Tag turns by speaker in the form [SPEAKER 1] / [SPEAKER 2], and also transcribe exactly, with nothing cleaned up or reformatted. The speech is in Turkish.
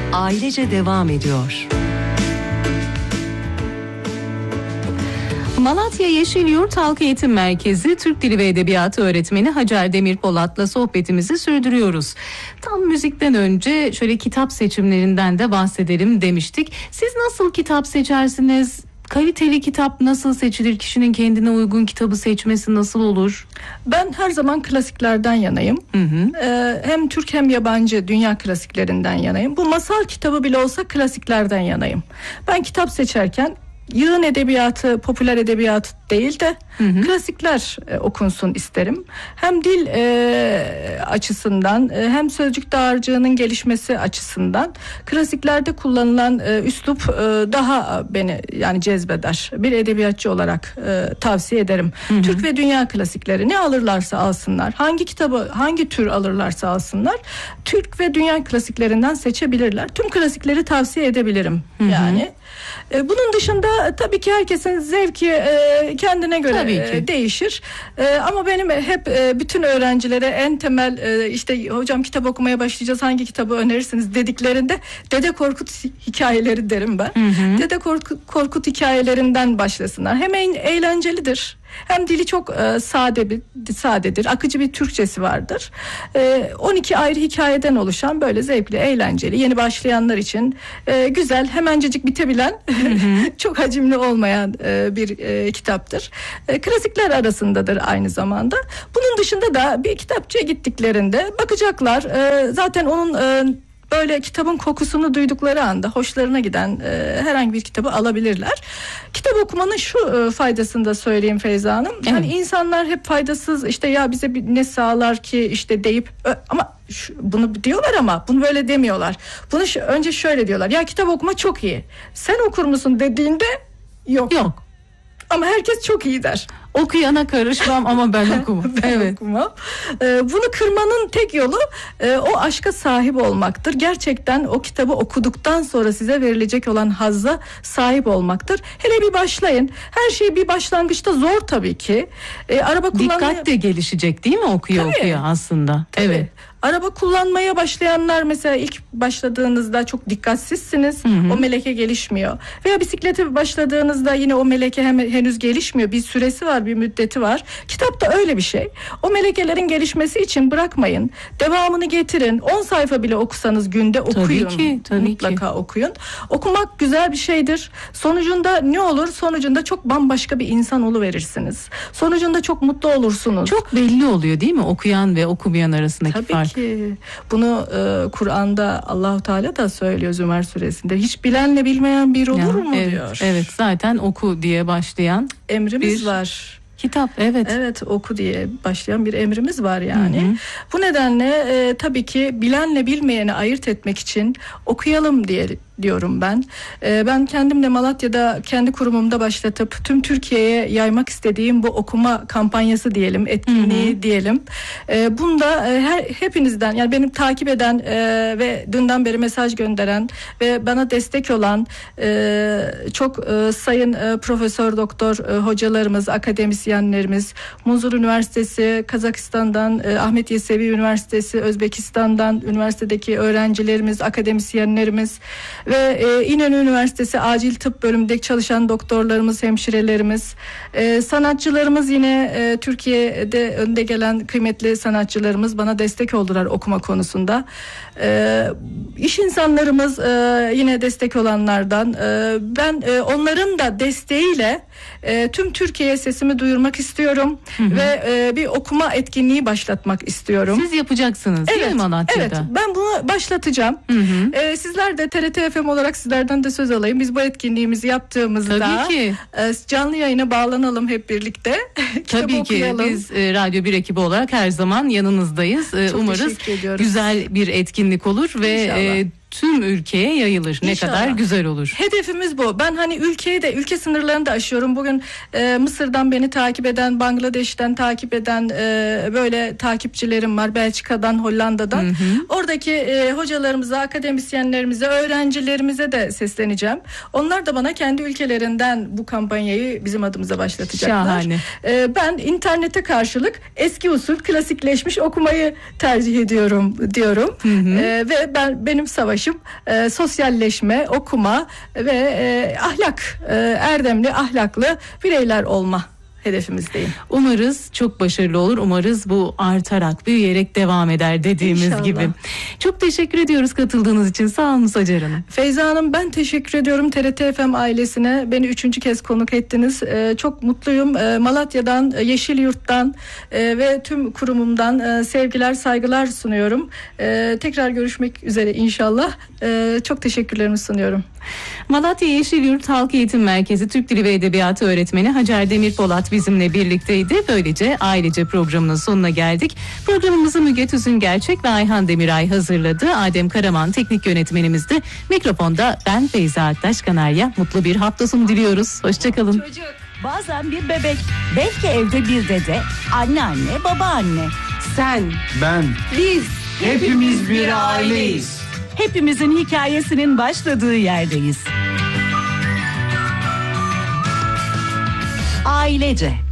[SPEAKER 1] ailece devam ediyor. Malatya Yeşilyurt Halk Eğitim Merkezi Türk Dili ve Edebiyatı öğretmeni Hacer Demirpolat'la sohbetimizi sürdürüyoruz. Tam müzikten önce şöyle kitap seçimlerinden de bahsedelim demiştik. Siz nasıl kitap seçersiniz? Kaliteli kitap nasıl seçilir? Kişinin kendine uygun kitabı seçmesi nasıl olur?
[SPEAKER 2] Ben her zaman klasiklerden yanayım. Hı hı. Ee, hem Türk hem yabancı dünya klasiklerinden yanayım. Bu masal kitabı bile olsa klasiklerden yanayım. Ben kitap seçerken yığın edebiyatı, popüler edebiyatı değil de hı hı. klasikler e, okunsun isterim. Hem dil e, açısından e, hem sözcük dağarcığının gelişmesi açısından klasiklerde kullanılan e, üslup e, daha beni yani cezbeder. Bir edebiyatçı olarak e, tavsiye ederim. Hı hı. Türk ve dünya klasikleri ne alırlarsa alsınlar, hangi kitabı, hangi tür alırlarsa alsınlar, Türk ve dünya klasiklerinden seçebilirler. Tüm klasikleri tavsiye edebilirim. Hı hı. Yani e, bunun dışında tabii ki herkesin zevki e, kendine göre e, değişir. E, ama benim hep e, bütün öğrencilere en temel e, işte hocam kitap okumaya başlayacağız, hangi kitabı önerirsiniz dediklerinde Dede Korkut hikayeleri derim ben. Hı hı. Dede Korkut, Korkut hikayelerinden başlasınlar. Hem eğlencelidir. Hem dili çok e, sade bir sadedir, akıcı bir Türkçesi vardır. E, on iki ayrı hikayeden oluşan böyle zevkli, eğlenceli, yeni başlayanlar için e, güzel, hemencecik bitebilen, çok hacimli olmayan e, bir e, kitaptır. E, klasikler arasındadır aynı zamanda. Bunun dışında da bir kitapçıya gittiklerinde bakacaklar. E, zaten onun e, böyle kitabın kokusunu duydukları anda hoşlarına giden e, herhangi bir kitabı alabilirler. Kitap okumanın şu e, faydasını da söyleyeyim Feyza Hanım. Yani evet. insanlar hep faydasız işte ya bize bir, ne sağlar ki işte deyip ö, ama şu, bunu diyorlar ama bunu böyle demiyorlar. Bunu şu, önce şöyle diyorlar. Ya kitap okuma çok iyi. Sen okur musun dediğinde yok.
[SPEAKER 1] Yok.
[SPEAKER 2] Ama herkes çok iyi der.
[SPEAKER 1] Okuyana karışmam ama ben okumam.
[SPEAKER 2] ben
[SPEAKER 1] evet.
[SPEAKER 2] okumam. Ee, bunu kırmanın tek yolu e, o aşka sahip olmaktır. Gerçekten o kitabı okuduktan sonra size verilecek olan hazza sahip olmaktır. Hele bir başlayın. Her şey bir başlangıçta zor tabii ki. Ee, araba kullanmaya...
[SPEAKER 1] Dikkat de gelişecek değil mi okuya tabii. okuya aslında?
[SPEAKER 2] Tabii.
[SPEAKER 1] Evet.
[SPEAKER 2] Araba kullanmaya başlayanlar mesela ilk başladığınızda çok dikkatsizsiniz. Hı hı. O meleke gelişmiyor. Veya bisiklete başladığınızda yine o meleke hem, henüz gelişmiyor. Bir süresi var, bir müddeti var. Kitap da öyle bir şey. O melekelerin gelişmesi için bırakmayın. Devamını getirin. on sayfa bile okusanız günde okuyun.
[SPEAKER 1] Tabii ki, tabii
[SPEAKER 2] Mutlaka
[SPEAKER 1] ki.
[SPEAKER 2] okuyun. Okumak güzel bir şeydir. Sonucunda ne olur? Sonucunda çok bambaşka bir insan oluverirsiniz. Sonucunda çok mutlu olursunuz.
[SPEAKER 1] Çok belli oluyor değil mi? Okuyan ve okumayan arasındaki
[SPEAKER 2] tabii
[SPEAKER 1] fark.
[SPEAKER 2] Ki. Bunu e, Kur'an'da Allah-u Teala da söylüyor Zümer suresinde. Hiç bilenle bilmeyen bir olur ya, mu
[SPEAKER 1] evet,
[SPEAKER 2] diyor.
[SPEAKER 1] Evet, zaten oku diye başlayan
[SPEAKER 2] emrimiz
[SPEAKER 1] bir
[SPEAKER 2] var.
[SPEAKER 1] Kitap, evet.
[SPEAKER 2] Evet, oku diye başlayan bir emrimiz var yani. Hı hı. Bu nedenle e, tabii ki bilenle bilmeyeni ayırt etmek için okuyalım diye diyorum ben. E, ben kendim de Malatya'da kendi kurumumda başlatıp tüm Türkiye'ye yaymak istediğim bu okuma kampanyası diyelim, etkinliği hı hı. diyelim. E, bunda e, her hepinizden yani benim takip eden e, ve dünden beri mesaj gönderen ve bana destek olan e, çok e, sayın e, profesör doktor e, hocalarımız, akademisyenlerimiz, Munzur Üniversitesi, Kazakistan'dan, e, Ahmet Yesevi Üniversitesi, Özbekistan'dan üniversitedeki öğrencilerimiz, akademisyenlerimiz ve e, İnönü Üniversitesi Acil Tıp bölümünde çalışan doktorlarımız, hemşirelerimiz, e, sanatçılarımız yine e, Türkiye'de önde gelen kıymetli sanatçılarımız bana destek oldular okuma konusunda. E, iş insanlarımız e, yine destek olanlardan. E, ben e, onların da desteğiyle e, tüm Türkiye'ye sesimi duyurmak istiyorum hı hı. ve e, bir okuma etkinliği başlatmak istiyorum.
[SPEAKER 1] Siz yapacaksınız değil
[SPEAKER 2] evet,
[SPEAKER 1] mi Malatya'da?
[SPEAKER 2] Evet, ben bunu başlatacağım. Hı hı. E, sizler de T R T F M olarak sizlerden de söz alayım. Biz bu etkinliğimizi yaptığımızda
[SPEAKER 1] tabii ki.
[SPEAKER 2] E, canlı yayına bağlanalım hep birlikte.
[SPEAKER 1] Tabii ki okuyalım. Biz e, Radyo bir ekibi olarak her zaman yanınızdayız. E, umarız güzel bir etkinlik olur ve e, tüm ülkeye yayılır. Ne İnşallah. Kadar güzel olur.
[SPEAKER 2] Hedefimiz bu. Ben hani ülkeyi de ülke sınırlarını da aşıyorum. Bugün e, Mısır'dan beni takip eden, Bangladeş'ten takip eden e, böyle takipçilerim var. Belçika'dan, Hollanda'dan. Hı hı. Oradaki e, hocalarımıza, akademisyenlerimize, öğrencilerimize de sesleneceğim. Onlar da bana kendi ülkelerinden bu kampanyayı bizim adımıza başlatacaklar.
[SPEAKER 1] Şahane.
[SPEAKER 2] E, ben internete karşılık eski usul klasikleşmiş okumayı tercih ediyorum diyorum. Hı hı. E, ve ben benim savaşım paylaşım, e, sosyalleşme, okuma ve e, ahlak, e, erdemli, ahlaklı bireyler olma hedefimizdeyim.
[SPEAKER 1] Umarız çok başarılı olur. Umarız bu artarak, büyüyerek devam eder dediğimiz
[SPEAKER 2] İnşallah.
[SPEAKER 1] gibi. Çok teşekkür ediyoruz katıldığınız için. Sağ olun Hacer Hanım.
[SPEAKER 2] Feyza Hanım, ben teşekkür ediyorum T R T F M ailesine. Beni üçüncü kez konuk ettiniz. Ee, çok mutluyum. Ee, Malatya'dan, Yeşilyurt'tan e, ve tüm kurumumdan e, sevgiler, saygılar sunuyorum. E, tekrar görüşmek üzere inşallah. E, çok teşekkürlerimi sunuyorum.
[SPEAKER 1] Malatya Yeşilyurt Halk Eğitim Merkezi Türk Dili ve Edebiyatı öğretmeni Hacer Demir Polat bizimle birlikteydi. Böylece ailece programının sonuna geldik. Programımızı Müge Tüzün Gerçek ve Ayhan Demiray hazırladı. Adem Karaman teknik yönetmenimizdi. Mikrofonda ben Feyza Aktaş Kanarya. Mutlu bir hafta sonu diliyoruz. Hoşçakalın.
[SPEAKER 3] Çocuk, bazen bir bebek, belki evde bir dede, anneanne, babaanne. Sen,
[SPEAKER 4] Ben,
[SPEAKER 3] biz,
[SPEAKER 4] hepimiz bir aileyiz.
[SPEAKER 3] hepimizin hikayesinin başladığı yerdeyiz. Ailece.